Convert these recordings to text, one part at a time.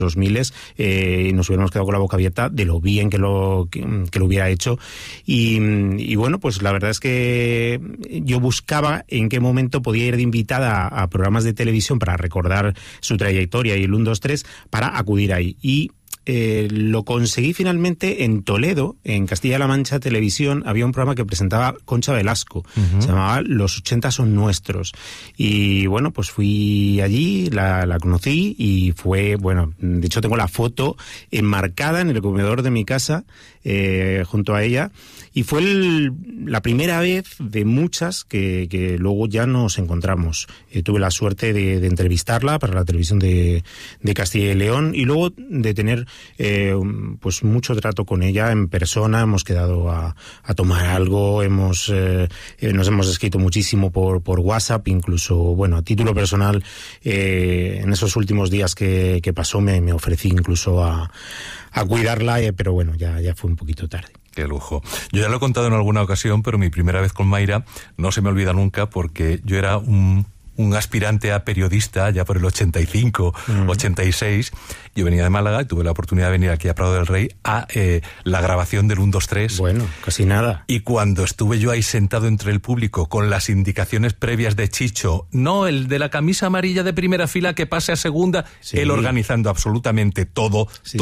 2000, nos hubiéramos quedado con la boca abierta de lo bien que lo hubiera hecho. Y bueno, pues la verdad es que yo buscaba en qué momento podía ir de invitada a programas de televisión para recordar su trayectoria y el 1, 2, 3 para acudir ahí. Y lo conseguí finalmente en Toledo, en Castilla-La Mancha Televisión. Había un programa que presentaba Concha Velasco, se llamaba Los 80 son nuestros. Y bueno, pues fui allí, la conocí y fue, bueno, de hecho tengo la foto enmarcada en el comedor de mi casa junto a ella. Y fue la primera vez de muchas que luego ya nos encontramos. Tuve la suerte de entrevistarla para la televisión de Castilla y León y luego de tener pues mucho trato con ella en persona. Hemos quedado a tomar algo, nos hemos escrito muchísimo por WhatsApp, incluso, bueno, a título personal, en esos últimos días que pasó me ofrecí incluso a cuidarla, pero bueno, ya fue un poquito tarde. Qué lujo. Yo ya lo he contado en alguna ocasión, pero mi primera vez con Mayra no se me olvida nunca porque yo era un aspirante a periodista ya por el 85, 86. Yo venía de Málaga y tuve la oportunidad de venir aquí a Prado del Rey a la grabación del 1, 2, 3. Bueno, casi nada. Y cuando estuve yo ahí sentado entre el público con las indicaciones previas de Chicho, no el de la camisa amarilla de primera fila que pase a segunda, sí, él organizando absolutamente todo. Sí.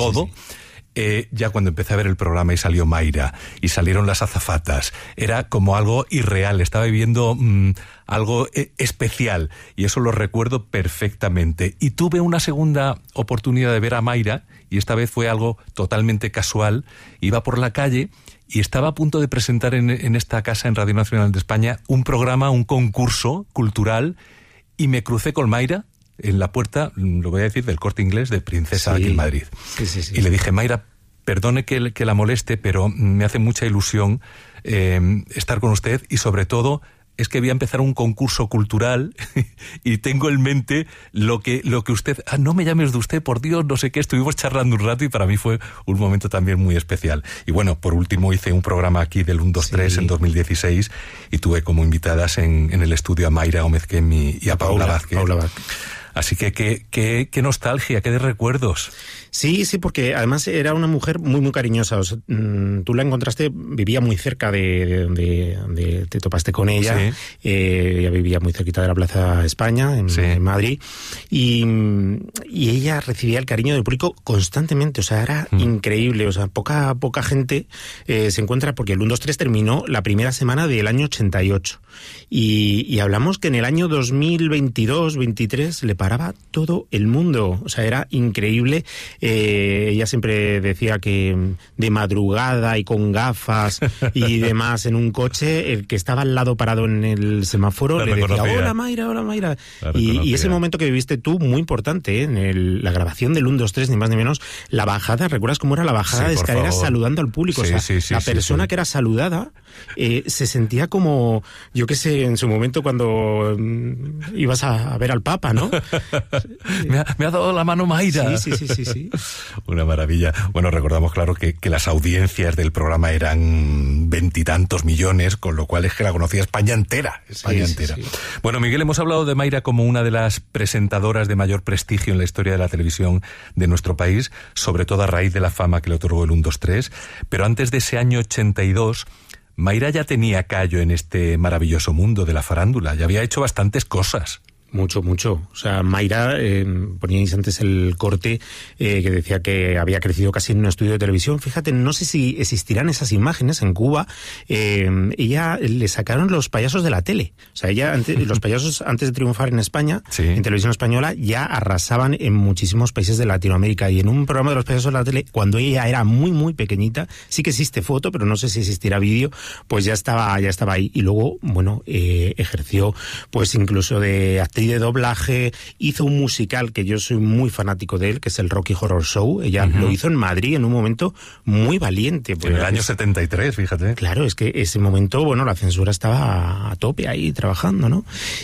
Ya cuando empecé a ver el programa y salió Mayra y salieron las azafatas, era como algo irreal, estaba viviendo algo especial y eso lo recuerdo perfectamente. Y tuve una segunda oportunidad de ver a Mayra y esta vez fue algo totalmente casual. Iba por la calle y estaba a punto de presentar en esta casa, en Radio Nacional de España, un programa, un concurso cultural y me crucé con Mayra en la puerta, lo voy a decir, del Corte Inglés de Princesa, sí, aquí en Madrid. Sí. Y le dije, Mayra, perdone que la moleste, pero me hace mucha ilusión estar con usted y sobre todo es que voy a empezar un concurso cultural y tengo en mente lo que usted... no me llames de usted, por Dios, no sé qué. Estuvimos charlando un rato y para mí fue un momento también muy especial. Y bueno, por último hice un programa aquí del 1, 2, 3 en 2016 y tuve como invitadas en el estudio a Mayra Gómez Kemi y a Paula Vázquez. Así que qué nostalgia, qué de recuerdos. Sí, porque además era una mujer muy, muy cariñosa. O sea, tú la encontraste, vivía muy cerca te topaste con ella. Sí. Ella vivía muy cerquita de la Plaza España, en Madrid. Y ella recibía el cariño del público constantemente. O sea, era increíble. O sea, poca gente se encuentra, porque el 1, 2, 3 terminó la primera semana del año 88. Y hablamos que en el año 2022, 23, le paraba todo el mundo. O sea, era increíble. Ella siempre decía que de madrugada y con gafas y demás en un coche, el que estaba al lado parado en el semáforo le decía, hola Mayra. Y ese momento que viviste tú, muy importante, en la grabación del 1, 2, 3, ni más ni menos, la bajada, ¿recuerdas cómo era la bajada de escaleras saludando al público? Sí, o sea, la persona que era saludada se sentía como, yo qué sé, en su momento cuando ibas a ver al Papa, ¿no? me ha dado la mano Mayra. Sí. Una maravilla. Bueno, recordamos, claro, que las audiencias del programa eran 20 y tantos millones, con lo cual es que la conocía España entera. Sí. Bueno, Miguel, hemos hablado de Mayra como una de las presentadoras de mayor prestigio en la historia de la televisión de nuestro país, sobre todo a raíz de la fama que le otorgó el 1, 2, 3, pero antes de ese año 82... Mayra ya tenía callo en este maravilloso mundo de la farándula, ya había hecho bastantes cosas. Mucho. O sea, Mayra, poníais antes el corte que decía que había crecido casi en un estudio de televisión. Fíjate, no sé si existirán esas imágenes en Cuba. Ella le sacaron los payasos de la tele. O sea, los payasos, antes de triunfar en España, en televisión española, ya arrasaban en muchísimos países de Latinoamérica. Y en un programa de los payasos de la tele, cuando ella era muy, muy pequeñita, sí que existe foto, pero no sé si existirá vídeo, pues ya estaba ahí. Y luego, bueno, ejerció, pues incluso de actriz de doblaje, hizo un musical que yo soy muy fanático de él, que es el Rocky Horror Show. Ella lo hizo en Madrid en un momento muy valiente. En el año 73, fíjate. Claro, es que ese momento, bueno, la censura estaba a tope ahí trabajando, ¿no?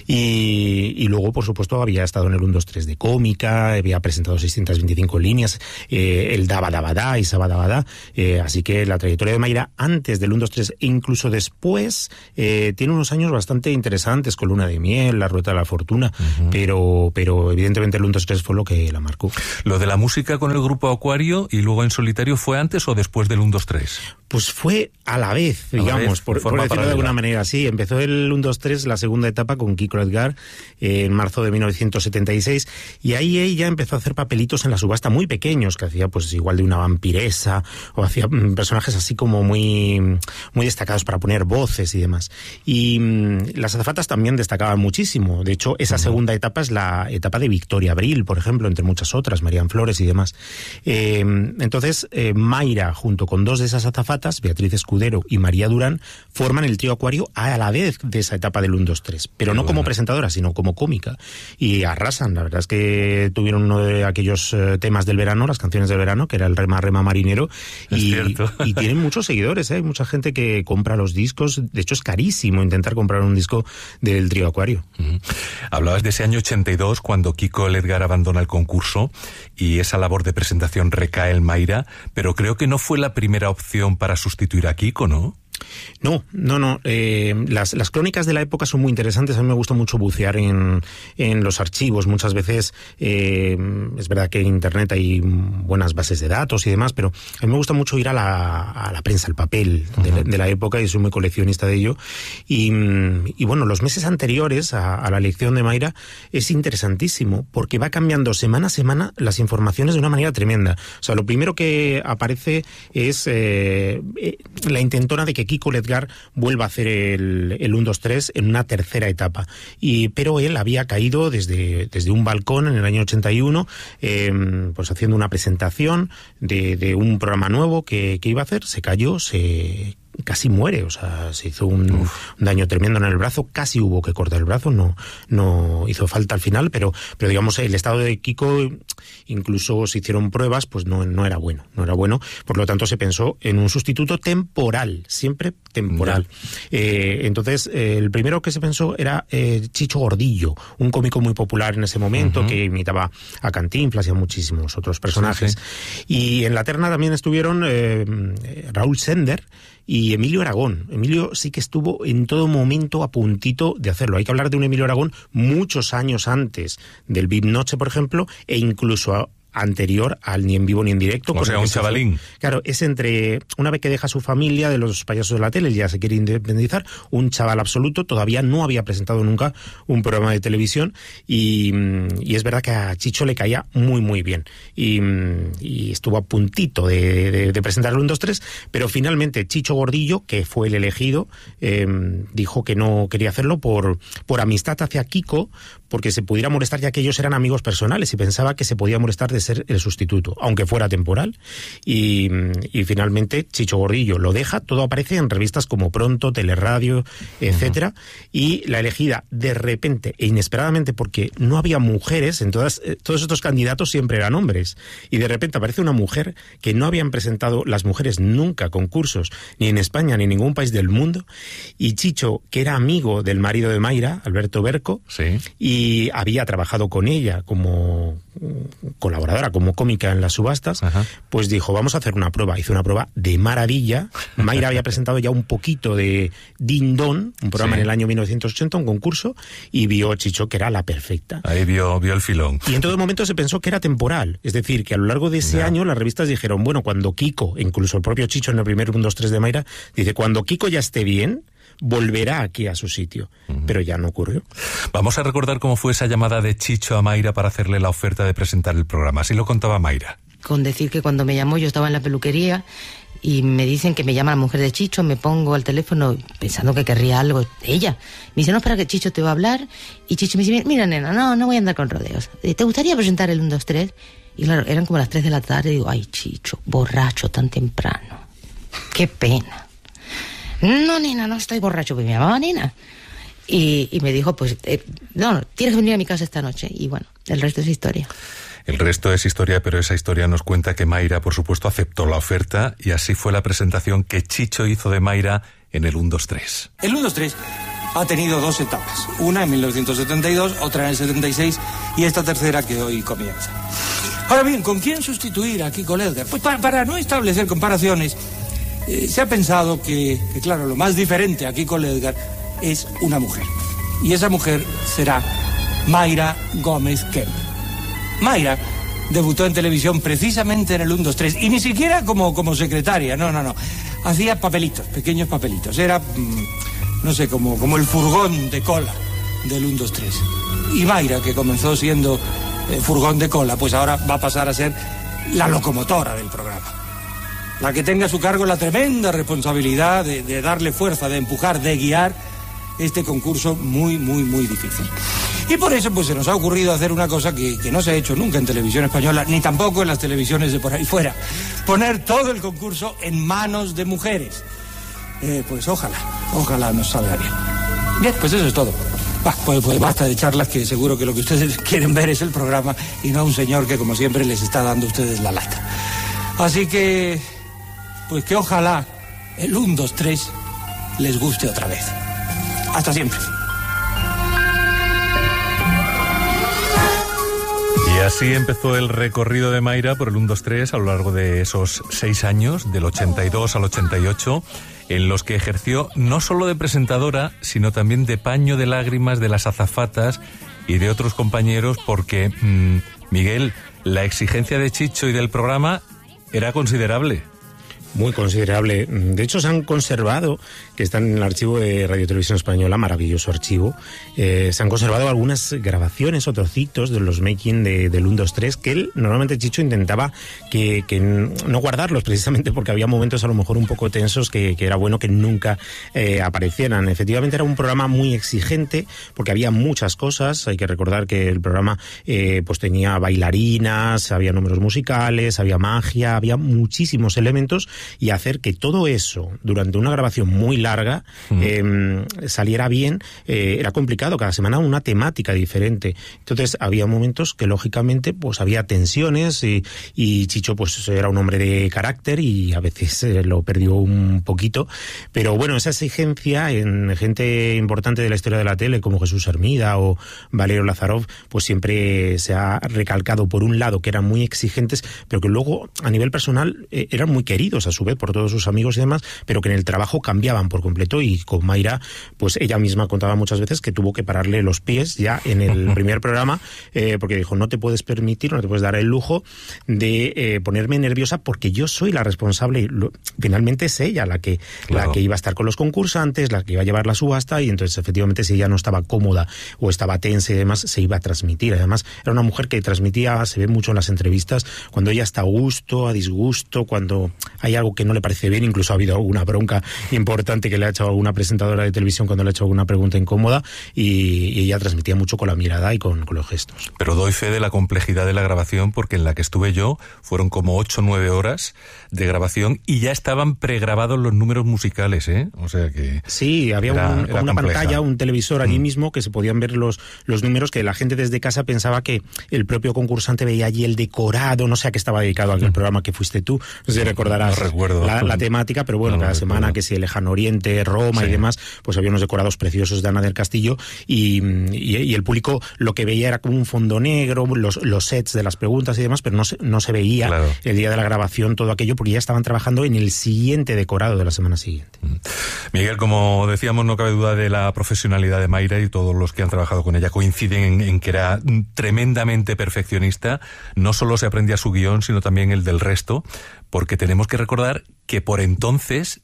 Y luego, por supuesto, había estado en el 1, 2, 3 de cómica, había presentado 625 líneas, el Daba Daba Da y Saba Daba Da. Así que la trayectoria de Mayra antes del 1, 2, 3 e incluso después tiene unos años bastante interesantes, con Luna de Miel, La Rueda de la Fortuna. ninguna, pero evidentemente el 1, 2, 3 fue lo que la marcó. ¿Lo de la música con el grupo Acuario y luego en solitario fue antes o después del 1, 2, 3? Pues fue a la vez, digamos, por decirlo de alguna manera. Sí, empezó el 1, 2, 3, la segunda etapa con Kiko Ledgar en marzo de 1976, y ahí ella empezó a hacer papelitos en la subasta muy pequeños, que hacía pues igual de una vampiresa, o hacía personajes así como muy destacados para poner voces y demás. Y las azafatas también destacaban muchísimo. De hecho, esa segunda etapa es la etapa de Victoria Abril, por ejemplo, entre muchas otras, Marían Flores y demás. Entonces, Mayra, junto con 2 de esas azafatas, Beatriz Escudero y María Durán, forman el trío Acuario a la vez de esa etapa del 1, 2, 3, pero no como presentadora, sino como cómica, y arrasan. La verdad es que tuvieron uno de aquellos temas del verano, las canciones del verano, que era el Rema Rema Marinero, y tienen muchos seguidores, hay mucha gente que compra los discos. De hecho, es carísimo intentar comprar un disco del trío Acuario. Hablabas de ese año 82, cuando Kiko Ledgar abandona el concurso y esa labor de presentación recae en Mayra, pero creo que no fue la primera opción para sustituir a Kiko, ¿no? No. Las crónicas de la época son muy interesantes. A mí me gusta mucho bucear en los archivos. Muchas veces es verdad que en Internet hay buenas bases de datos y demás, pero a mí me gusta mucho ir a la prensa, al papel de la época, y soy muy coleccionista de ello. Y bueno, los meses anteriores a la elección de Mayra es interesantísimo, porque va cambiando semana a semana las informaciones de una manera tremenda. O sea, lo primero que aparece es la intentona de que Kiko Ledgar vuelva a hacer el 1, 2, 3 en una tercera etapa. Pero él había caído desde un balcón en el año 81, pues haciendo una presentación de un programa nuevo que iba a hacer. Se cayó, casi muere, o sea, se hizo un daño tremendo en el brazo, casi hubo que cortar el brazo, no hizo falta al final, pero digamos, el estado de Kiko, incluso se hicieron pruebas, pues no era bueno, por lo tanto se pensó en un sustituto temporal, siempre temporal. Entonces, el primero que se pensó era Chicho Gordillo, un cómico muy popular en ese momento, que imitaba a Cantinflas y a muchísimos otros personajes. Sí. Y en la terna también estuvieron Raúl Sender y Emilio Aragón. Emilio sí que estuvo en todo momento a puntito de hacerlo. Hay que hablar de un Emilio Aragón muchos años antes del VIP Noche, por ejemplo, e incluso anterior al Ni en Vivo ni en Directo. O sea, un chavalín. Claro, es entre una vez que deja su familia de los payasos de la tele, ya se quiere independizar, un chaval absoluto, todavía no había presentado nunca un programa de televisión, y es verdad que a Chicho le caía muy muy bien, y estuvo a puntito de presentar el 1, 2, 3, pero finalmente Chicho Gordillo, que fue el elegido, dijo que no quería hacerlo por amistad hacia Kiko, porque se pudiera molestar, ya que ellos eran amigos personales, y pensaba que se podía molestar de ser el sustituto, aunque fuera temporal. Y finalmente Chicho Gordillo lo deja. Todo aparece en revistas como Pronto, Teleradio, etcétera, y la elegida de repente e inesperadamente, porque no había mujeres en todos estos candidatos, siempre eran hombres, y de repente aparece una mujer que no habían presentado las mujeres nunca concursos, ni en España ni en ningún país del mundo, y Chicho, que era amigo del marido de Mayra, Alberto Berco, sí, y había trabajado con ella como colaboradora, como cómica en las subastas, pues dijo, vamos a hacer una prueba. Hizo una prueba de maravilla. Mayra había presentado ya un poquito de Din Don, un programa en el año 1980, un concurso, y vio Chicho que era la perfecta. Ahí vio el filón. Y en todo momento se pensó que era temporal, es decir, que a lo largo de ese año las revistas dijeron, bueno, cuando Kiko, incluso el propio Chicho en el primer 1, 2, 3 de Mayra, dice, cuando Kiko ya esté bien, volverá aquí a su sitio. Pero ya no ocurrió. Vamos a recordar cómo fue esa llamada de Chicho a Mayra para hacerle la oferta de presentar el programa. Así lo contaba Mayra. Con decir que cuando me llamó yo estaba en la peluquería y me dicen que me llama la mujer de Chicho, me pongo al teléfono pensando que querría algo ella. Me dice, no, espera que Chicho te va a hablar. Y Chicho me dice, mira nena, no voy a andar con rodeos. ¿Te gustaría presentar el 1, 2, 3? Y claro, eran como las 3 de la tarde y digo, ay Chicho, borracho tan temprano. Qué pena. No, nena, no estoy borracho, porque me llamaba nena. Y me dijo, pues, no, tienes que venir a mi casa esta noche. Y bueno, el resto es historia. El resto es historia, pero esa historia nos cuenta que Mayra, por supuesto, aceptó la oferta, y así fue la presentación que Chicho hizo de Mayra en el 1, 2, 3. El 1, 2, 3 ha tenido 2 etapas. Una en 1972, otra en el 76, y esta tercera que hoy comienza. Ahora bien, ¿con quién sustituir a Kiko Ledgar? Pues para no establecer comparaciones, se ha pensado que, claro, lo más diferente a Kiko Ledgar es una mujer. Y esa mujer será Mayra Gómez Kemp. Mayra debutó en televisión precisamente en el 1, 2, 3, y ni siquiera como secretaria, no. Hacía papelitos, pequeños papelitos. Era, no sé, como el furgón de cola del 1, 2, 3. Y Mayra, que comenzó siendo furgón de cola, pues ahora va a pasar a ser la locomotora del programa. La que tenga a su cargo la tremenda responsabilidad de darle fuerza, de empujar, de guiar este concurso muy, muy, muy difícil. Y por eso pues se nos ha ocurrido hacer una cosa que no se ha hecho nunca en televisión española, ni tampoco en las televisiones de por ahí fuera. Poner todo el concurso en manos de mujeres. Pues ojalá nos salga bien. Bien, pues eso es todo. Pues basta de charlas, que seguro que lo que ustedes quieren ver es el programa y no a un señor que, como siempre, les está dando a ustedes la lata. Así que, pues que ojalá el 1, 2, 3 les guste otra vez. Hasta siempre. Y así empezó el recorrido de Mayra por el 1, 2, 3 a lo largo de esos 6 años, del 82 al 88, en los que ejerció no solo de presentadora, sino también de paño de lágrimas de las azafatas y de otros compañeros, porque, Miguel, la exigencia de Chicho y del programa era considerable. Muy considerable. De hecho, se han conservado, que están en el archivo de Radio Televisión Española, maravilloso archivo, se han conservado algunas grabaciones o trocitos de los making del 1, 2, 3, que él, normalmente Chicho, intentaba que no guardarlos, precisamente porque había momentos a lo mejor un poco tensos que era bueno que nunca aparecieran. Efectivamente era un programa muy exigente, porque había muchas cosas. Hay que recordar que el programa pues tenía bailarinas, había números musicales, había magia, había muchísimos elementos, y hacer que todo eso durante una grabación muy larga saliera bien era complicado. Cada semana una temática diferente. Entonces había momentos que lógicamente pues había tensiones, y Chicho pues era un hombre de carácter y a veces lo perdió un poquito, pero bueno, esa exigencia en gente importante de la historia de la tele como Jesús Hermida o Valerio Lázarov, pues siempre se ha recalcado, por un lado, que eran muy exigentes, pero que luego a nivel personal eran muy queridos a su vez por todos sus amigos y demás, pero que en el trabajo cambiaban por completo. Y con Mayra, pues ella misma contaba muchas veces que tuvo que pararle los pies ya en el primer programa, porque dijo, no te puedes permitir, no te puedes dar el lujo de ponerme nerviosa, porque yo soy la responsable. Finalmente es ella la que iba a estar con los concursantes, la que iba a llevar la subasta, y entonces efectivamente si ella no estaba cómoda o estaba tensa y demás, se iba a transmitir. Además era una mujer que transmitía, se ve mucho en las entrevistas, cuando ella está a gusto, a disgusto, cuando hay algo que no le parece bien. Incluso ha habido alguna bronca importante que le ha hecho alguna presentadora de televisión cuando le ha hecho alguna pregunta incómoda, y ella transmitía mucho con la mirada y con los gestos. Pero doy fe de la complejidad de la grabación, porque en la que estuve yo fueron como 8 o 9 horas de grabación y ya estaban pregrabados los números musicales, ¿eh? O sea que... Sí, había una pantalla, un televisor allí mismo, que se podían ver los números, que la gente desde casa pensaba que el propio concursante veía allí el decorado, no sé a qué estaba dedicado aquel programa que fuiste tú, no sé si recordarás la temática, pero bueno, cada semana, que si el Lejano Oriente, Roma y demás, pues había unos decorados preciosos de Ana del Castillo, y el público lo que veía era como un fondo negro, los sets de las preguntas y demás, pero no se veía el día de la grabación todo aquello, porque ya estaban trabajando en el siguiente decorado de la semana siguiente. Miguel, como decíamos, no cabe duda de la profesionalidad de Mayra, y todos los que han trabajado con ella coinciden en que era tremendamente perfeccionista. No solo se aprendía su guión, sino también el del resto, porque tenemos que recordar que por entonces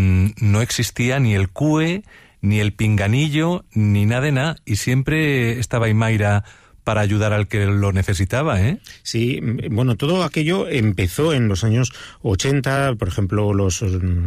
no existía ni el CUE, ni el pinganillo, ni nada de nada, y siempre estaba ahí Mayra para ayudar al que lo necesitaba, ¿eh? Sí, bueno, todo aquello empezó en los años 80, por ejemplo, los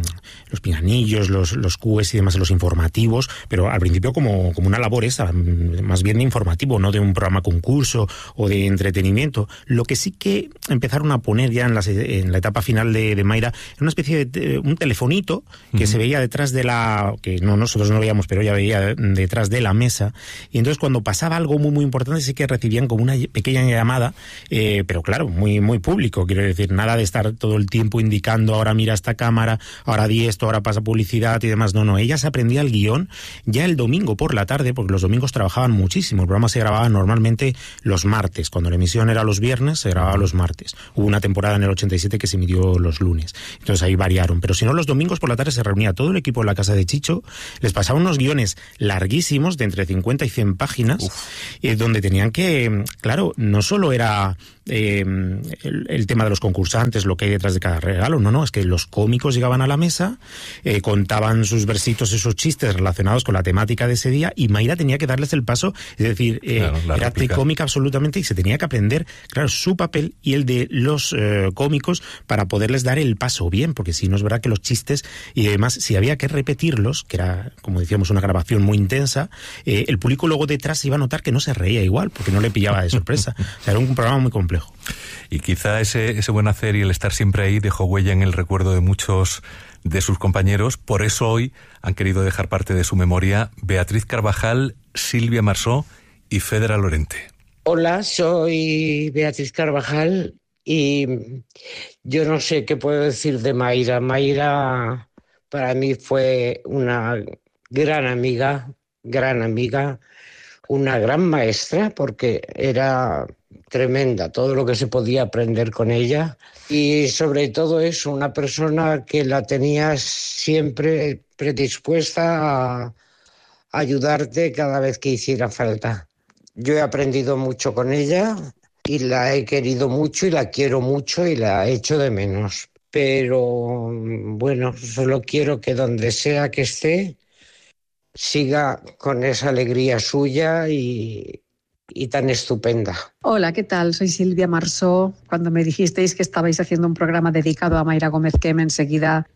pinganillos, los QS y demás, los informativos, pero al principio como una labor esa, más bien de informativo, no de un programa concurso o de entretenimiento. Lo que sí que empezaron a poner ya en la etapa final de Mayra, era una especie de un telefonito que se veía detrás de nosotros no veíamos, pero ella veía detrás de la mesa, y entonces cuando pasaba algo muy, muy importante, sí que que recibían como una pequeña llamada, pero claro, muy, muy público, quiero decir, nada de estar todo el tiempo indicando, ahora mira esta cámara, ahora di esto, ahora pasa publicidad y demás. No, ella se aprendía el guión ya el domingo por la tarde, porque los domingos trabajaban muchísimo. El programa se grababa normalmente los martes, cuando la emisión era los viernes, se grababa los martes. Hubo una temporada en el 87 que se emitió los lunes, entonces ahí variaron, pero si no, los domingos por la tarde se reunía todo el equipo en la casa de Chicho, les pasaba unos guiones larguísimos de entre 50 y 100 páginas, donde tenían que, claro, no solo era el tema de los concursantes, lo que hay detrás de cada regalo, no, es que los cómicos llegaban a la mesa, contaban sus versitos, esos chistes relacionados con la temática de ese día, y Mayra tenía que darles el paso, es decir, era tricómica absolutamente, y se tenía que aprender, claro, su papel y el de los cómicos para poderles dar el paso bien, porque si no es verdad que los chistes, y además si había que repetirlos, que era, como decíamos, una grabación muy intensa, el público luego detrás iba a notar que no se reía igual, porque no le pillaba de sorpresa. O sea, era un programa muy complejo. Y quizá ese buen hacer y el estar siempre ahí dejó huella en el recuerdo de muchos de sus compañeros. Por eso hoy han querido dejar parte de su memoria Beatriz Carvajal, Silvia Marsó y Fedra Lorente. Hola, soy Beatriz Carvajal y yo no sé qué puedo decir de Mayra. Mayra para mí fue una gran amiga, una gran maestra, porque era tremenda todo lo que se podía aprender con ella, y sobre todo es una persona que la tenías siempre predispuesta a ayudarte cada vez que hiciera falta. Yo he aprendido mucho con ella y la he querido mucho y la quiero mucho y la echo de menos. Pero bueno, solo quiero que donde sea que esté siga con esa alegría suya y tan estupenda. Hola, ¿qué tal? Soy Silvia Marsó. Cuando me dijisteis que estabais haciendo un programa dedicado a Mayra Gómez Quem, enseguida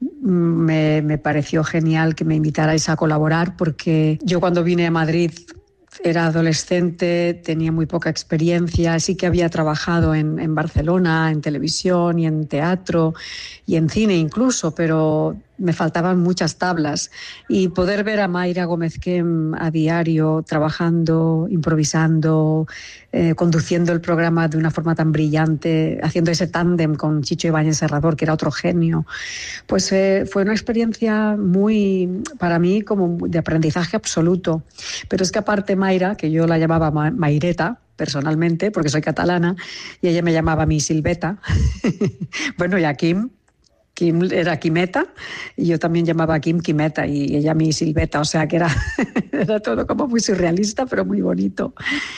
me pareció genial que me invitarais a colaborar, porque yo cuando vine a Madrid era adolescente, tenía muy poca experiencia, sí que había trabajado en Barcelona, en televisión y en teatro y en cine incluso, pero me faltaban muchas tablas, y poder ver a Mayra Gómez Quem a diario trabajando, improvisando, conduciendo el programa de una forma tan brillante, haciendo ese tándem con Chicho Ibáñez Serrador, que era otro genio, pues fue una experiencia muy, para mí, como de aprendizaje absoluto. Pero es que aparte Mayra, que yo la llamaba Maireta personalmente, porque soy catalana, y ella me llamaba mi Silveta, bueno, y a Kim era Quimeta, y yo también llamaba a Kim Quimeta, y ella mi Silveta, o sea que era todo como muy surrealista, pero muy bonito.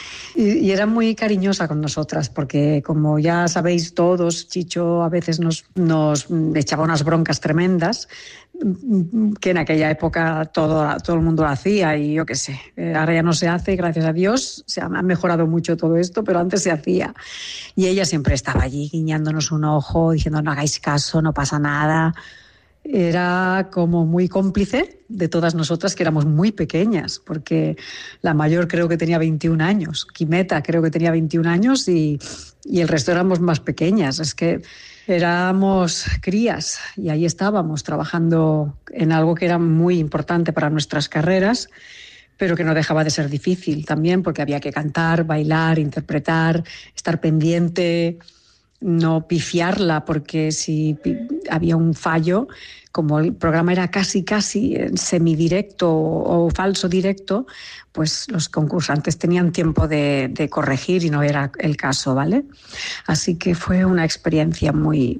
Y era muy cariñosa con nosotras, porque como ya sabéis todos, Chicho a veces nos echaba unas broncas tremendas, que en aquella época todo el mundo lo hacía, y yo qué sé, ahora ya no se hace, gracias a Dios, ha mejorado mucho todo esto, pero antes se hacía. Y ella siempre estaba allí guiñándonos un ojo, diciendo no hagáis caso, no pasa nada. Era como muy cómplice de todas nosotras, que éramos muy pequeñas, porque la mayor creo que tenía 21 años, Quimeta creo que tenía 21 años y el resto éramos más pequeñas. Es que éramos crías y ahí estábamos trabajando en algo que era muy importante para nuestras carreras, pero que no dejaba de ser difícil también, porque había que cantar, bailar, interpretar, estar pendiente, no pifiarla, porque si había un fallo, como el programa era casi semidirecto o falso directo, pues los concursantes tenían tiempo de corregir, y no era el caso, ¿vale? Así que fue una experiencia muy,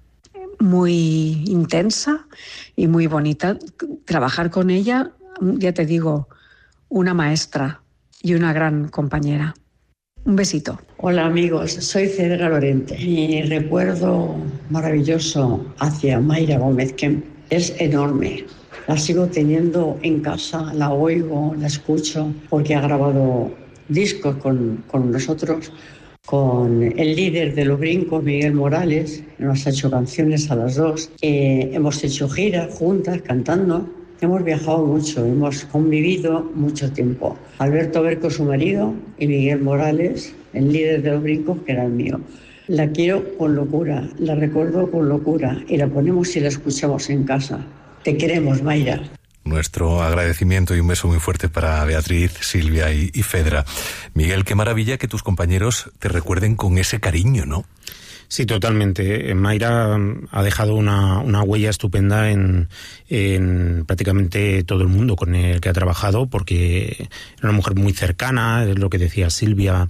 muy intensa y muy bonita. Trabajar con ella, ya te digo, una maestra y una gran compañera. Un besito. Hola amigos, soy Fedra Lorente. Mi recuerdo maravilloso hacia Mayra Gómez Quem es enorme. La sigo teniendo en casa, la oigo, la escucho, porque ha grabado discos con nosotros, con el líder de Los Brincos, Miguel Morales. Nos ha hecho canciones a las dos. Hemos hecho giras juntas, cantando. Hemos viajado mucho, hemos convivido mucho tiempo. Alberto Berco, su marido, y Miguel Morales, el líder de Los Brincos, que era el mío. La quiero con locura, la recuerdo con locura, y la ponemos y la escuchamos en casa. Te queremos, Mayra. Nuestro agradecimiento y un beso muy fuerte para Beatriz, Silvia y Fedra. Miguel, qué maravilla que tus compañeros te recuerden con ese cariño, ¿no? Sí, totalmente. Mayra ha dejado una huella estupenda en prácticamente todo el mundo con el que ha trabajado, porque era una mujer muy cercana, es lo que decía Silvia.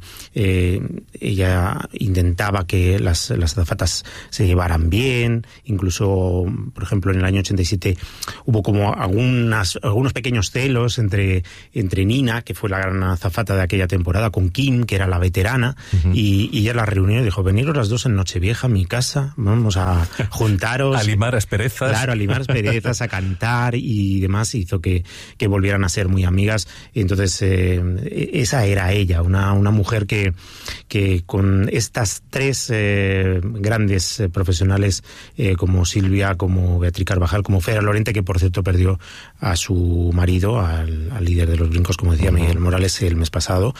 Ella intentaba que las azafatas se llevaran bien, incluso, por ejemplo, en el año 87 hubo como algunos pequeños celos entre Nina, que fue la gran azafata de aquella temporada, con Kim, que era la veterana, y ella la reunió y dijo: veniros las dos en Nochevieja a mi casa, vamos a juntaros. A limar asperezas. Claro, a limar asperezas, a cantar y demás, hizo que volvieran a ser muy amigas. Y entonces esa era ella, una mujer que con estas tres grandes profesionales como Silvia, como Beatriz Carvajal, como Fedra Lorente, que por cierto perdió a su marido, al líder de los brincos, como decía Miguel Morales, el mes pasado,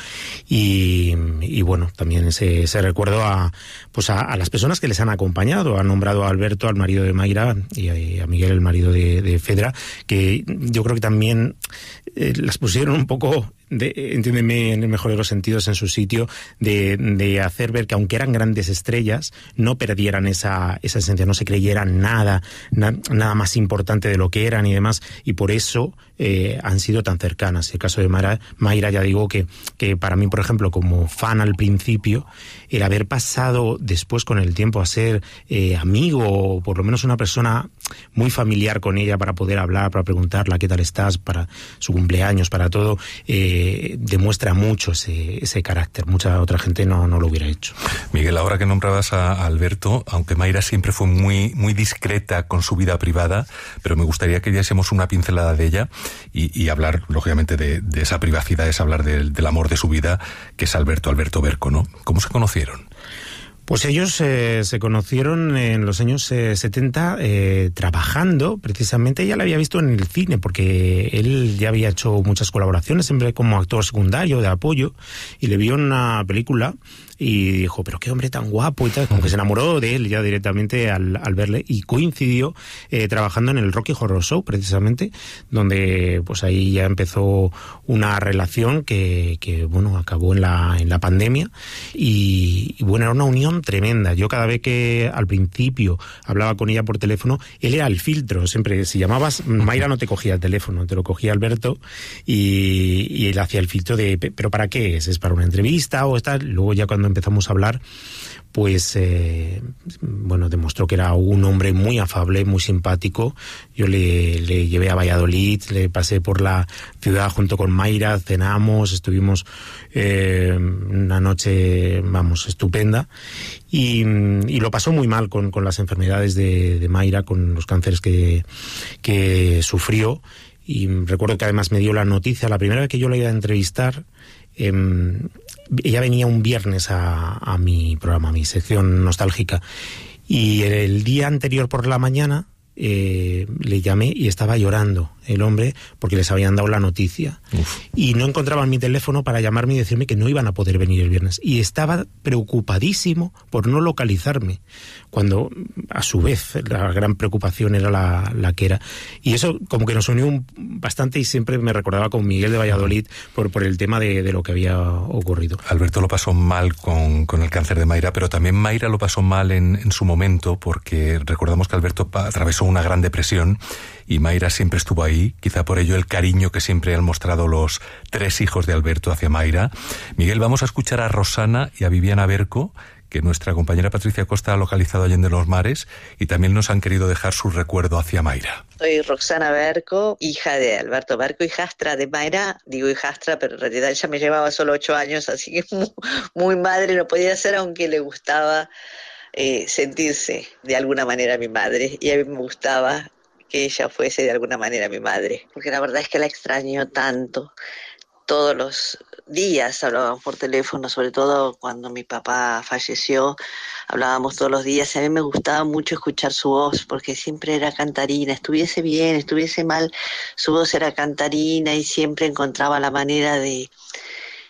y bueno, también ese recuerdo a las personas que les han acompañado. Ha nombrado a Alberto, al marido de Mayra, y a Miguel, el marido de Fedra, que yo creo que también las pusieron un poco, entiéndeme en el mejor de los sentidos, en su sitio, de hacer ver que aunque eran grandes estrellas, no perdieran esa esencia, no se creyeran nada más importante de lo que eran y demás, y por eso han sido tan cercanas. El caso de Mayra, ya digo que para mí, por ejemplo, como fan al principio, el haber pasado después con el tiempo a ser amigo, o por lo menos una persona muy familiar con ella, para poder hablar, para preguntarla qué tal estás, para su cumpleaños, para todo, demuestra mucho ese carácter. Mucha otra gente no lo hubiera hecho. Miguel, ahora que nombrabas a Alberto, aunque Mayra siempre fue muy, muy discreta con su vida privada, pero me gustaría que diésemos una pincelada de ella y hablar, lógicamente, de esa privacidad, es hablar del amor de su vida, que es Alberto Berco, ¿no? ¿Cómo se conocieron? Pues ellos se conocieron en los años 70 trabajando, precisamente. Ella la había visto en el cine, porque él ya había hecho muchas colaboraciones, siempre como actor secundario, de apoyo, y le vio en una película y dijo: pero qué hombre tan guapo y tal, como que se enamoró de él ya directamente al verle, y coincidió trabajando en el Rocky Horror Show, precisamente, donde pues ahí ya empezó una relación que bueno, acabó en la pandemia, y bueno, era una unión tremenda. Yo cada vez que al principio hablaba con ella por teléfono, él era el filtro, siempre si llamabas, Mayra no te cogía el teléfono, te lo cogía Alberto, y él hacía el filtro de: ¿pero para qué es? ¿Es para una entrevista o está? Luego ya cuando empezamos a hablar, pues bueno, demostró que era un hombre muy afable, muy simpático. Yo le llevé a Valladolid, le pasé por la ciudad junto con Mayra, cenamos, estuvimos una noche, vamos, estupenda, y lo pasó muy mal con las enfermedades de Mayra, con los cánceres que sufrió. Y recuerdo que además me dio la noticia, la primera vez que yo la iba a entrevistar, ella venía un viernes a mi programa, a mi sección nostálgica, y el día anterior por la mañana le llamé y estaba llorando el hombre porque les habían dado la noticia. Uf. Y no encontraban mi teléfono para llamarme y decirme que no iban a poder venir el viernes, y estaba preocupadísimo por no localizarme, cuando a su vez la gran preocupación era la que era, y eso como que nos unió bastante, y siempre me recordaba con Miguel de Valladolid por el tema de lo que había ocurrido. Alberto lo pasó mal con el cáncer de Mayra, pero también Mayra lo pasó mal en su momento, porque recordamos que Alberto atravesó una gran depresión y Mayra siempre estuvo ahí, quizá por ello el cariño que siempre han mostrado los tres hijos de Alberto hacia Mayra. Miguel, vamos a escuchar a Rosana y a Viviana Berco, que nuestra compañera Patricia Costa ha localizado allende los mares, y también nos han querido dejar su recuerdo hacia Mayra. Soy Roxana Berco, hija de Alberto Berco, hijastra de Mayra. Digo hijastra, pero en realidad ella me llevaba solo 8 años, así que muy madre no podía ser, aunque le gustaba sentirse de alguna manera mi madre, y a mí me gustaba que ella fuese de alguna manera mi madre, porque la verdad es que la extraño tanto. Todos los días hablábamos por teléfono, sobre todo cuando mi papá falleció, hablábamos todos los días, y a mí me gustaba mucho escuchar su voz, porque siempre era cantarina, estuviese bien, estuviese mal, su voz era cantarina, y siempre encontraba la manera de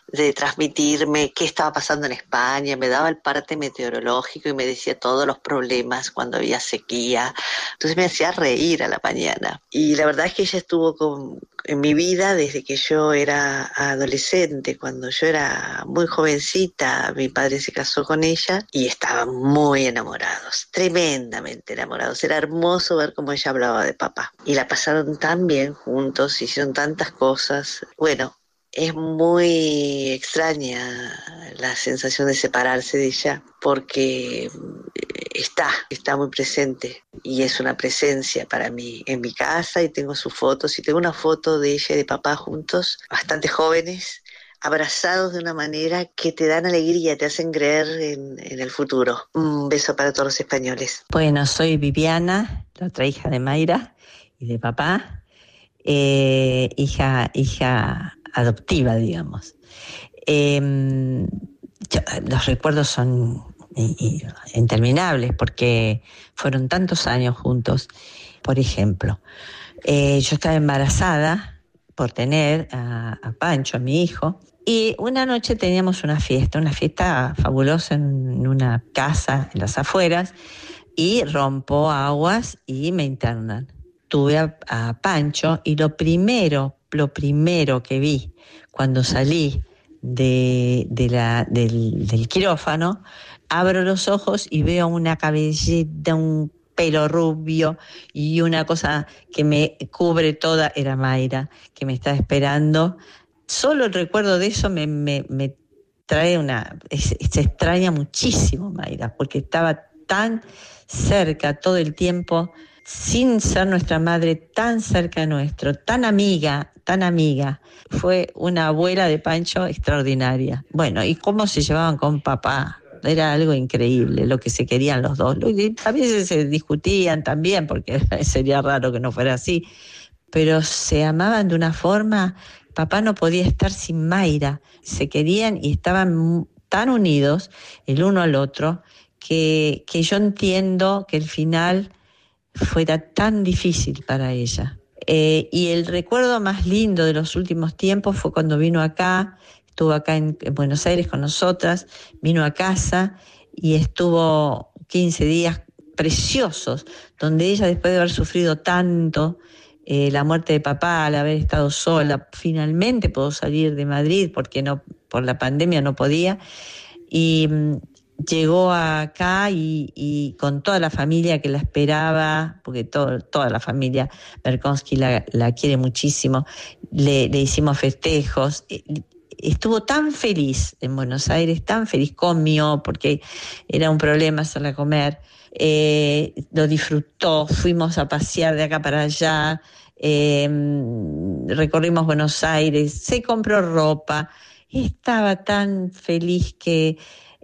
de transmitirme qué estaba pasando en España, me daba el parte meteorológico y me decía todos los problemas cuando había sequía. Entonces me hacía reír a la mañana. Y la verdad es que ella estuvo en mi vida desde que yo era adolescente. Cuando yo era muy jovencita, mi padre se casó con ella y estaban muy enamorados, tremendamente enamorados. Era hermoso ver cómo ella hablaba de papá. Y la pasaron tan bien juntos, hicieron tantas cosas. Bueno, es muy extraña la sensación de separarse de ella porque está muy presente y es una presencia para mí en mi casa, y tengo sus fotos, y tengo una foto de ella y de papá juntos, bastante jóvenes, abrazados de una manera que te dan alegría, te hacen creer en el futuro. Un beso para todos los españoles. Bueno, soy Viviana, la otra hija de Mayra y de papá, hija adoptiva, digamos. Los recuerdos son interminables porque fueron tantos años juntos. Por ejemplo, yo estaba embarazada por tener a Pancho, a mi hijo, y una noche teníamos una fiesta fabulosa en una casa en las afueras, y rompo aguas y me internan. Tuve a Pancho, y lo primero que vi cuando salí del quirófano, abro los ojos y veo una cabellera, un pelo rubio y una cosa que me cubre toda, era Mayra, que me estaba esperando. Solo el recuerdo de eso me trae se extraña muchísimo Mayra, porque estaba tan cerca todo el tiempo, sin ser nuestra madre, tan cerca nuestro, tan amiga. Fue una abuela de Pancho extraordinaria. Bueno, y cómo se llevaban con papá. Era algo increíble, lo que se querían los dos. A veces se discutían también, porque sería raro que no fuera así. Pero se amaban de una forma. Papá no podía estar sin Mayra. Se querían y estaban tan unidos el uno al otro que yo entiendo que el final fuera tan difícil para ella. Y el recuerdo más lindo de los últimos tiempos fue cuando vino acá, estuvo acá en Buenos Aires con nosotras, vino a casa y estuvo 15 días preciosos, donde ella, después de haber sufrido tanto la muerte de papá, al haber estado sola, finalmente pudo salir de Madrid porque por la pandemia no podía, y llegó acá y con toda la familia que la esperaba, porque toda la familia Berkonsky la quiere muchísimo, le hicimos festejos. Estuvo tan feliz en Buenos Aires, tan feliz, comió, porque era un problema hacerla comer, lo disfrutó, fuimos a pasear de acá para allá, recorrimos Buenos Aires, se compró ropa, estaba tan feliz que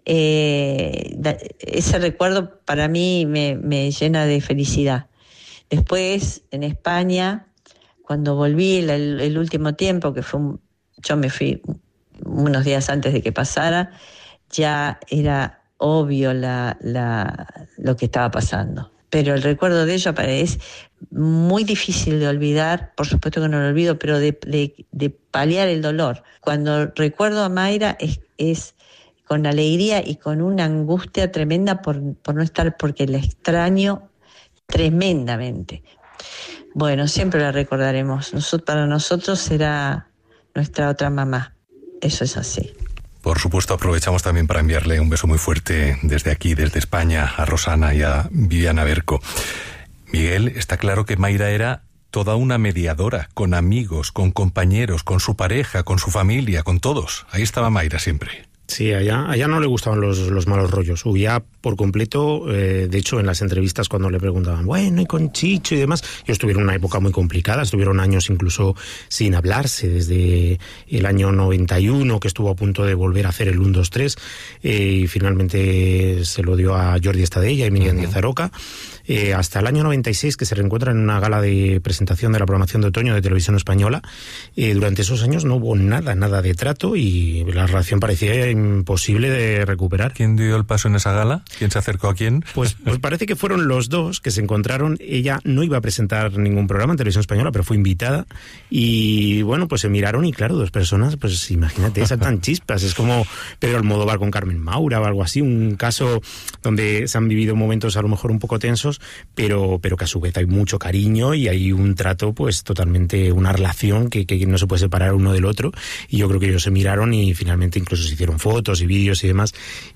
ese recuerdo para mí me llena de felicidad. Después, en España, cuando volví el último tiempo, que yo me fui unos días antes de que pasara, ya era obvio lo que estaba pasando. Pero el recuerdo de ella es muy difícil de olvidar, por supuesto que no lo olvido, pero de paliar el dolor. Cuando recuerdo a Mayra es con alegría y con una angustia tremenda por no estar, porque la extraño tremendamente. Bueno, siempre la recordaremos. Para nosotros será nuestra otra mamá. Eso es así. Por supuesto, aprovechamos también para enviarle un beso muy fuerte desde aquí, desde España, a Rosana y a Viviana Berco. Miguel, está claro que Mayra era toda una mediadora, con amigos, con compañeros, con su pareja, con su familia, con todos. Ahí estaba Mayra siempre. Sí, allá no le gustaban los malos rollos, huía por completo. De hecho, en las entrevistas cuando le preguntaban, bueno, y con Chicho y demás, ellos tuvieron una época muy complicada, estuvieron años incluso sin hablarse, desde el año 91, que estuvo a punto de volver a hacer el 1, 2, 3, y finalmente se lo dio a Jordi Estadella y Miriam Díaz Aroca, hasta el año 96, que se reencuentran en una gala de presentación de la programación de otoño de Televisión Española. Durante esos años no hubo nada de trato, y la relación parecía imposible de recuperar. ¿Quién dio el paso en esa gala? ¿Quién se acercó a quién? Pues parece que fueron los dos que se encontraron. Ella no iba a presentar ningún programa en Televisión Española, pero fue invitada. Y bueno, pues se miraron y claro, dos personas, pues imagínate, saltan chispas. Es como Pedro Almodóvar con Carmen Maura o algo así. Un caso donde se han vivido momentos a lo mejor un poco tensos, pero que a su vez hay mucho cariño y hay un trato, pues totalmente, una relación que no se puede separar uno del otro. Y yo creo que ellos se miraron y finalmente incluso se hicieron fotos y vídeos y demás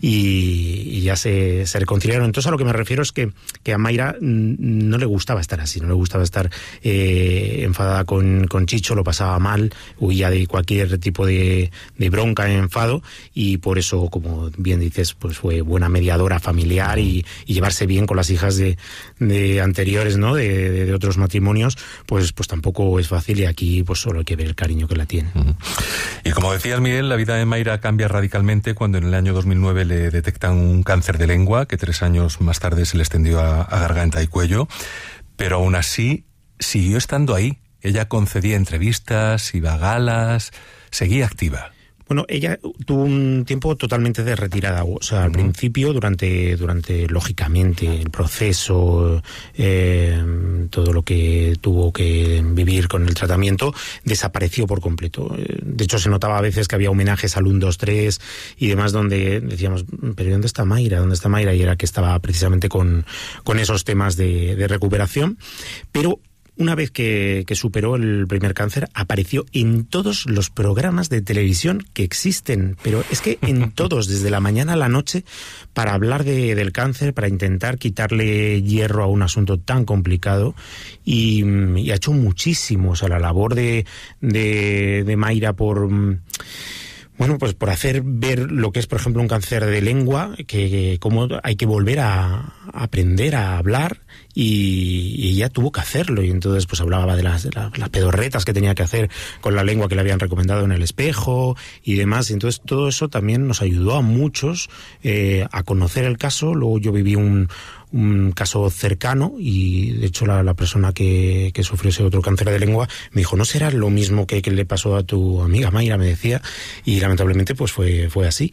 y ya se reconciliaron. Entonces a lo que me refiero es que a Mayra no le gustaba estar así, no le gustaba estar enfadada con Chicho, lo pasaba mal, huía de cualquier tipo de bronca, enfado, y por eso, como bien dices, pues fue buena mediadora familiar y llevarse bien con las hijas de anteriores, ¿no? De otros matrimonios, pues tampoco es fácil, y aquí pues solo hay que ver el cariño que la tiene. Y como decías, Miguel, la vida de Mayra cambia radicalmente cuando en el año 2009 le detectan un cáncer de lengua que 3 años más tarde se le extendió a garganta y cuello, pero aún así siguió estando ahí. Ella concedía entrevistas, iba a galas, seguía activa. Bueno, ella tuvo un tiempo totalmente de retirada, o sea, al principio, durante lógicamente, el proceso, todo lo que tuvo que vivir con el tratamiento, desapareció por completo. De hecho, se notaba a veces que había homenajes al 1, 2, 3 y demás, donde decíamos, pero ¿dónde está Mayra? ¿Dónde está Mayra? Y era que estaba precisamente con esos temas de recuperación, pero una vez que superó el primer cáncer, apareció en todos los programas de televisión que existen, pero es que en todos, desde la mañana a la noche, para hablar del cáncer, para intentar quitarle hierro a un asunto tan complicado, y ha hecho muchísimo. O sea, la labor de Mayra por... Bueno, pues por hacer ver lo que es, por ejemplo, un cáncer de lengua, que cómo hay que volver a aprender a hablar, y ella tuvo que hacerlo, y entonces pues hablaba de las pedorretas que tenía que hacer con la lengua que le habían recomendado en el espejo y demás. Entonces todo eso también nos ayudó a muchos a conocer el caso. Luego yo viví un caso cercano, y de hecho la persona que sufrió ese otro cáncer de lengua me dijo, ¿no será lo mismo que le pasó a tu amiga Mayra? Me decía, y lamentablemente pues fue así,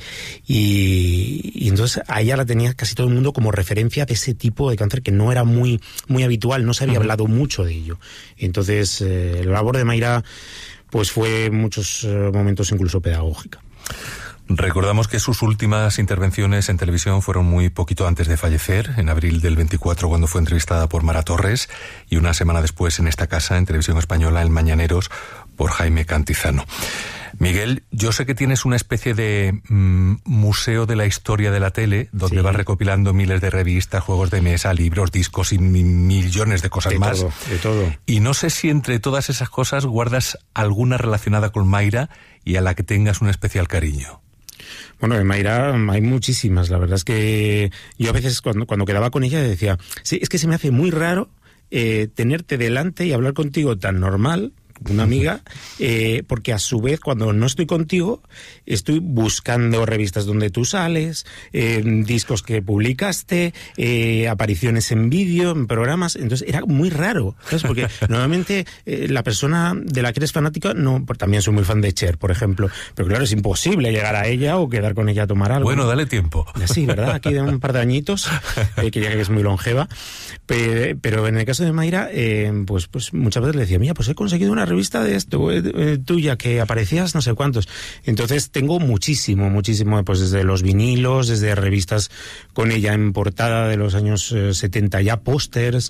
y entonces a ella la tenía casi todo el mundo como referencia de ese tipo de cáncer que no era muy habitual, no se había hablado mucho de ello. Entonces la labor de Mayra pues fue en muchos momentos incluso pedagógica. Recordamos que sus últimas intervenciones en televisión fueron muy poquito antes de fallecer, en abril del 24, cuando fue entrevistada por Mara Torres, y una semana después en esta casa, en Televisión Española, en Mañaneros, por Jaime Cantizano. Miguel, yo sé que tienes una especie de museo de la historia de la tele, donde vas recopilando miles de revistas, juegos de mesa, libros, discos y millones de cosas más. De todo. Y no sé si entre todas esas cosas guardas alguna relacionada con Mayra y a la que tengas un especial cariño. Bueno, de Mayra hay muchísimas. La verdad es que yo a veces cuando quedaba con ella decía, sí, es que se me hace muy raro tenerte delante y hablar contigo tan normal, una amiga, porque a su vez cuando no estoy contigo estoy buscando revistas donde tú sales, discos que publicaste, apariciones en vídeo, en programas. Entonces era muy raro, ¿sabes? Porque normalmente la persona de la que eres fanática, no, también soy muy fan de Cher, por ejemplo, pero claro, es imposible llegar a ella o quedar con ella a tomar algo. Bueno, dale tiempo. Sí, ¿verdad? Aquí de un par de añitos, que ya que es muy longeva, pero en el caso de Mayra, pues muchas veces le decía, mira, pues he conseguido una revista de esto, tuya, que aparecías no sé cuántos. Entonces tengo muchísimo, pues desde los vinilos, desde revistas con ella en portada de los años 70, ya pósters,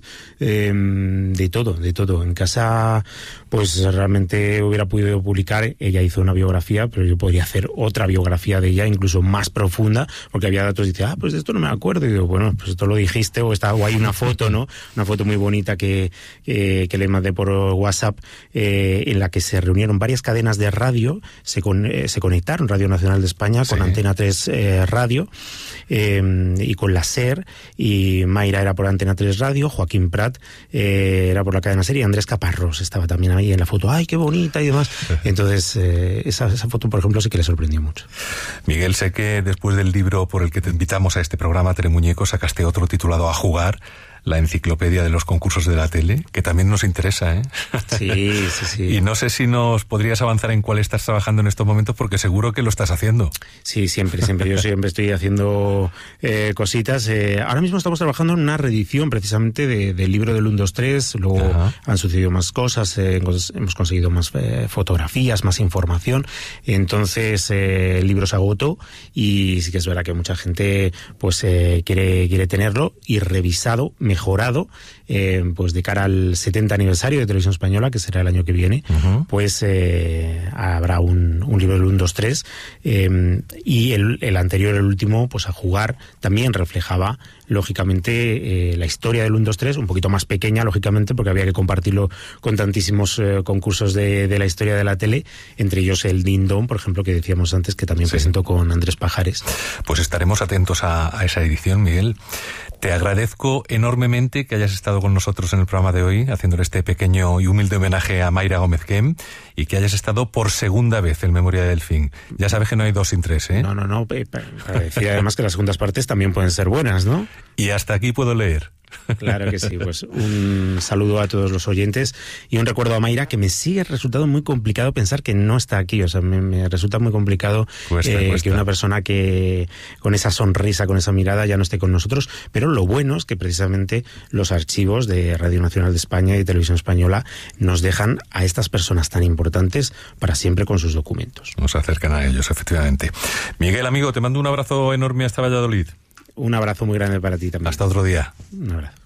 de todo. En casa, pues realmente hubiera podido publicar, ella hizo una biografía, pero yo podría hacer otra biografía de ella, incluso más profunda, porque había datos y dice, pues de esto no me acuerdo, y digo, bueno, pues esto lo dijiste, o hay una foto, ¿no? Una foto muy bonita que le mandé por WhatsApp, en la que se reunieron varias cadenas de radio, se conectaron, Radio Nacional de España, con Antena 3 Radio, y con la SER, y Mayra era por Antena 3 Radio, Joaquín Prat era por la cadena SER, y Andrés Caparrós estaba también ahí en la foto, ¡ay, qué bonita! Y demás. Entonces, esa foto, por ejemplo, sí que le sorprendió mucho. Miguel, sé que después del libro por el que te invitamos a este programa, Telemuñeco, sacaste otro titulado A Jugar. la enciclopedia de los concursos de la tele, que también nos interesa, ¿eh? Sí. Y no sé si nos podrías avanzar en cuál estás trabajando en estos momentos, porque seguro que lo estás haciendo. Sí, siempre. Yo siempre estoy haciendo cositas. Ahora mismo estamos trabajando en una reedición precisamente del libro del 1, 2, 3. Luego han sucedido más cosas, hemos conseguido más fotografías, más información. Entonces el libro se agotó y sí que es verdad que mucha gente pues quiere tenerlo y revisado, mejorado, pues de cara al 70 aniversario de Televisión Española, que será el año que viene. Pues habrá un libro del 1, 2, 3 y el anterior, el último, pues a jugar, también reflejaba lógicamente la historia del 1, 2, 3, un poquito más pequeña, lógicamente, porque había que compartirlo con tantísimos concursos de la historia de la tele, entre ellos el Ding Dong, por ejemplo, que decíamos antes, que también presentó con Andrés Pajares. Pues estaremos atentos a esa edición, Miguel. Te agradezco enormemente que hayas estado con nosotros en el programa de hoy, haciéndole este pequeño y humilde homenaje a Mayra Gómez Kem, y que hayas estado por segunda vez en Memoria de Delfín. Ya sabes que no hay 2 sin 3, ¿eh? No, para decir además que las segundas partes también pueden ser buenas, ¿no? Y hasta aquí puedo leer. Claro que sí, pues un saludo a todos los oyentes y un recuerdo a Mayra, que me sigue resultando muy complicado pensar que no está aquí. O sea, me resulta muy complicado que una persona que con esa sonrisa, con esa mirada ya no esté con nosotros, pero lo bueno es que precisamente los archivos de Radio Nacional de España y Televisión Española nos dejan a estas personas tan importantes para siempre con sus documentos. Nos acercan a ellos, efectivamente. Miguel, amigo, te mando un abrazo enorme hasta Valladolid. Un abrazo muy grande para ti también. Hasta otro día. Un abrazo.